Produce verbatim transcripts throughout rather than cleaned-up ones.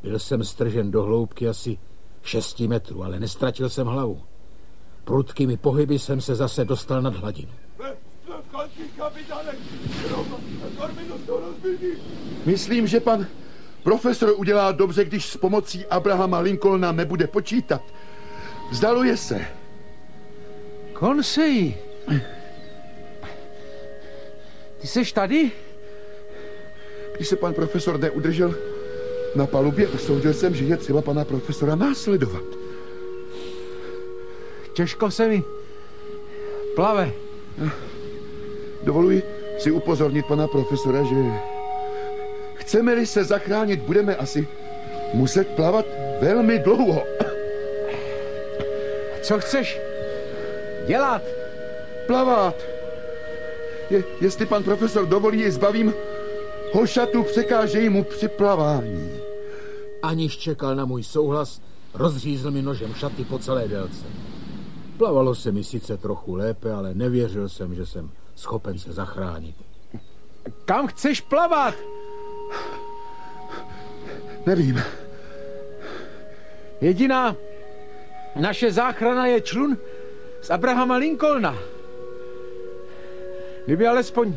Byl jsem stržen do hloubky asi šesti metrů, ale nestratil jsem hlavu. Prudkými pohyby jsem se zase dostal nad hladinu. Myslím, že pan profesor udělá dobře, když s pomocí Abrahama Lincolna nebude počítat. Vzdaluje se. Conseil, ty seš tady? Když se pan profesor neudržel na palubě, usoudil jsem, že je třeba pana profesora následovat. Těžko se mi plave. Dovoluji si upozornit pana profesora, že chceme-li se zachránit, budeme asi muset plavat velmi dlouho. Co chceš dělat? Plavat. Je, jestli pan profesor dovolí, zbavím ho šatu, překážejí mu při plavání. Aniž čekal na můj souhlas, rozřízl mi nožem šaty po celé délce. Plavalo se mi sice trochu lépe, ale nevěřil jsem, že jsem schopen se zachránit. Kam chceš plavat? Nevím. Jediná naše záchrana je člun z Abrahama Lincolna. Kdyby alespoň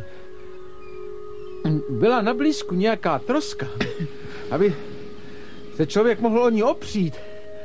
byla na blízku nějaká troska, aby se člověk mohl o ní opřít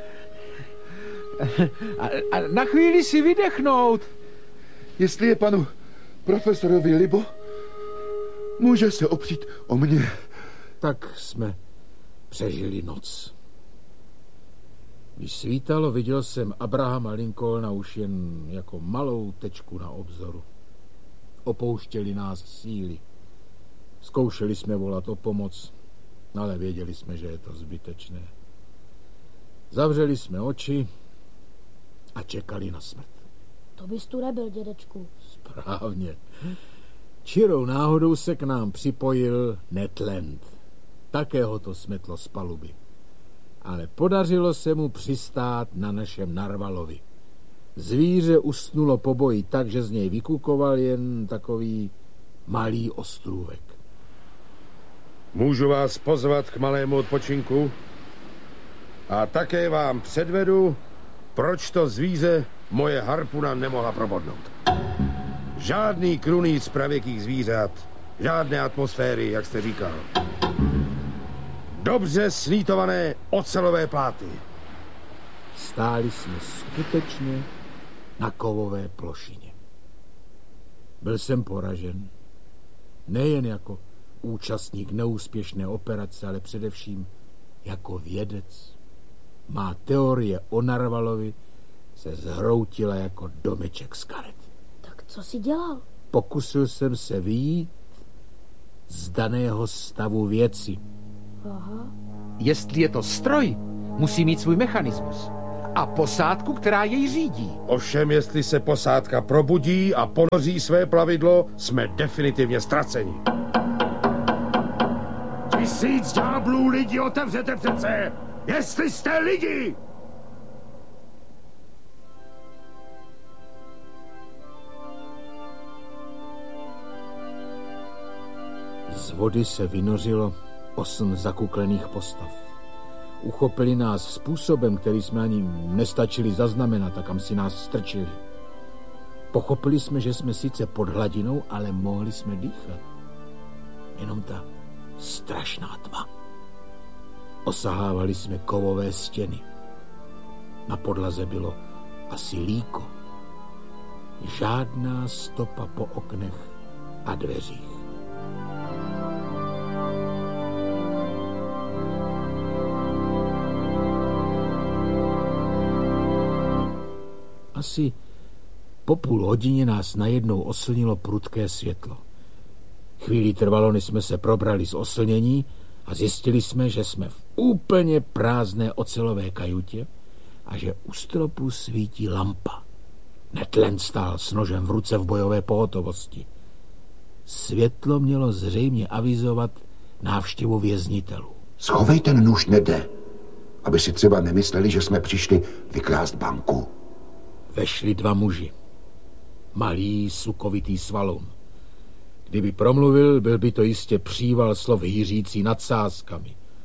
a, a na chvíli si vydechnout. Jestli je panu profesorovi libo, může se opřít o mě. Tak jsme přežili noc. Když svítalo, viděl jsem Abrahama Lincolna už jen jako malou tečku na obzoru. Opouštěli nás síly. Zkoušeli jsme volat o pomoc, ale věděli jsme, že je to zbytečné. Zavřeli jsme oči a čekali na smrt. To bys tu nebyl, dědečku. Správně. Čirou náhodou se k nám připojil Ned Land. Také ho to smetlo z paluby. Ale podařilo se mu přistát na našem narvalovi. Zvíře usnulo po boji tak, že z něj vykukoval jen takový malý ostrůvek. Můžu vás pozvat k malému odpočinku? A také vám předvedu, proč to zvíře moje harpuna nemohla probodnout. Žádný krunýř pravěkých zvířat, žádné atmosféry, jak jste říkal. Dobře snítované ocelové pláty. Stáli jsme skutečně na kovové plošině. Byl jsem poražen. Nejen jako účastník neúspěšné operace, ale především jako vědec. Má teorie o narvalovi se zhroutila jako domeček z karet. Tak co jsi dělal? Pokusil jsem se vyjít z daného stavu věci. Aha. Jestli je to stroj, musí mít svůj mechanismus a posádku, která jej řídí. Ovšem, jestli se posádka probudí a ponoří své plavidlo, jsme definitivně ztraceni. Tisíc ďáblů lidi otevřete přece, jestli jste lidi! Z vody se vynořilo osm zakuklených postav. Uchopili nás způsobem, který jsme ani nestačili zaznamenat a kam si nás strčili. Pochopili jsme, že jsme sice pod hladinou, ale mohli jsme dýchat. Jenom ta strašná tma. Osahávali jsme kovové stěny. Na podlaze bylo asi líko. Žádná stopa po oknech a dveřích. Asi po půl hodině nás najednou oslnilo prudké světlo. Chvíli trvalo, než jsme se probrali z oslnění a zjistili jsme, že jsme v úplně prázdné ocelové kajutě a že u stropu svítí lampa. Ned Land stál s nožem v ruce v bojové pohotovosti. Světlo mělo zřejmě avizovat návštěvu věznitelů. Schovej ten nůž, Nede, aby si třeba nemysleli, že jsme přišli vykrást banku. Vešli dva muži. Malý, sukovitý svalun. Kdyby promluvil, byl by to jistě příval slov hýřící nadsázkami.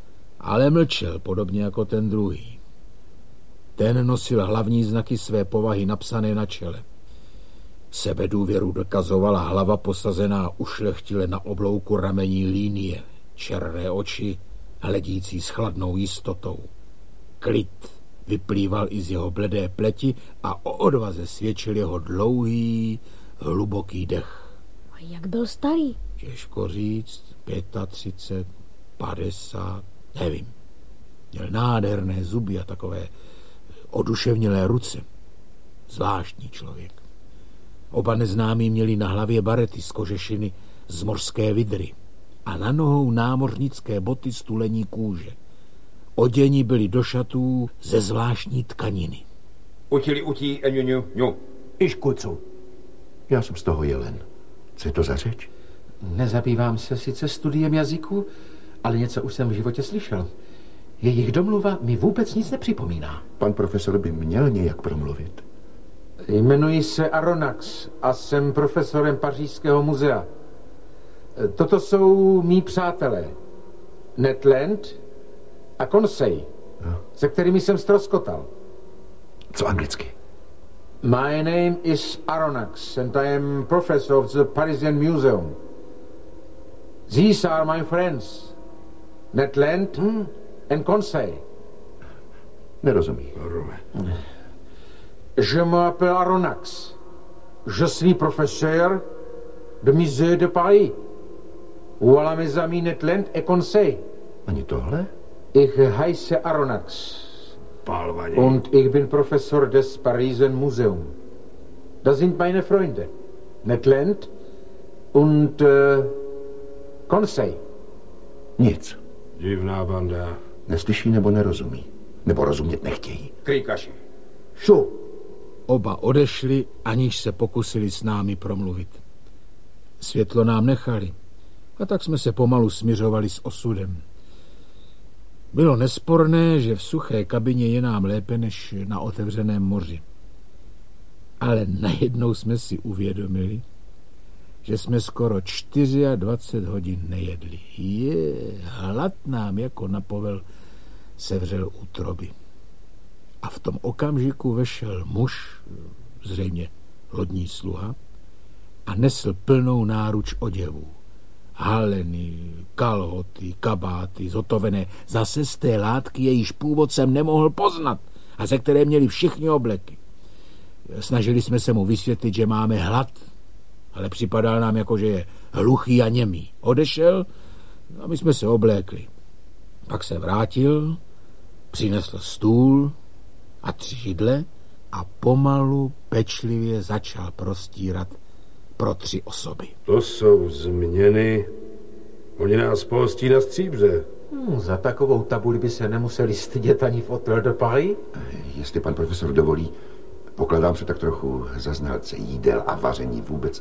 ale mlčel, podobně jako ten druhý. Ten nosil hlavní znaky své povahy napsané na čele. Sebedůvěru dokazovala hlava posazená ušlechtile na oblouku ramení línie, černé oči, hledící s chladnou jistotou. Klid vyplýval i z jeho bledé pleti a o odvaze svědčil jeho dlouhý, hluboký dech. A jak byl starý? Těžko říct, třicet pět, padesát, nevím. Měl nádherné zuby a takové oduševnělé ruce. Zvláštní člověk. Oba neznámí měli na hlavě barety z kožešiny z mořské vidry a na nohou námořnické boty z tulení kůže. Oděni byli do šatů ze zvláštní tkaniny. Utili utí eňuňu ňu. Iškucu. Já jsem z toho jelen. Co je to za řeč? Nezabývám se sice studiem jazyku, ale něco už jsem v životě slyšel. Jejich domluva mi vůbec nic nepřipomíná. Pan profesor by měl nějak promluvit. Jmenuji se Aronnax a jsem profesorem Pařížského muzea. Toto jsou mý přátelé. Ned Land a Conseil, no. Se kterými jsem ztroskotal. Co anglicky? My name is Aronnax and I am professor of the Parisian Museum. These are my friends. Ned Land hmm. and Conseil. Nerozumí. Je m'appelle Aronnax. Je suis professeur de musée de Paris. Voilà mes amis Ned Land et Conseil. Ani tohle? Ich heiße Aronnax. Pálvaně. Und ich bin Professor des Parisian Museum. Das sind meine Freunde. Ned Land und uh, Conseil. Nic. Divná banda. Neslyší nebo nerozumí. Nebo rozumět nechtějí. Krýkaši. Šu. Oba odešli, aniž se pokusili s námi promluvit. Světlo nám nechali a tak jsme se pomalu smiřovali s osudem. Bylo nesporné, že v suché kabině je nám lépe než na otevřeném moři. Ale najednou jsme si uvědomili, že jsme skoro dvacet čtyři hodin nejedli. Je, hlad nám jako na povel sevřel útroby. A v tom okamžiku vešel muž, zřejmě lodní sluha, a nesl plnou náruč oděvů. Haleny, kalhoty, kabáty, zotovené zase z té látky, jejíž původ jsem nemohl poznat a ze které měli všichni obleky. Snažili jsme se mu vysvětlit, že máme hlad, ale připadal nám jako, že je hluchý a němý. Odešel a my jsme se oblékli. Pak se vrátil, přinesl stůl a tři židle a pomalu pečlivě začal prostírat pro tři osoby. To jsou změny. Oni nás pohostí na stříbře. Hmm, za takovou tabuli by se nemuseli stydět ani v Hotel de Paris. Jestli pan profesor dovolí, pokladám se tak trochu za znalce jídel a vaření vůbec.